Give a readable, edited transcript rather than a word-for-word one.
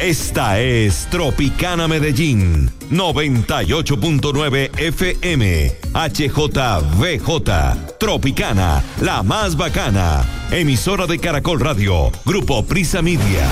Esta es Tropicana Medellín, 98.9 FM, HJVJ, Tropicana, la más bacana. Emisora de Caracol Radio, Grupo Prisa Media.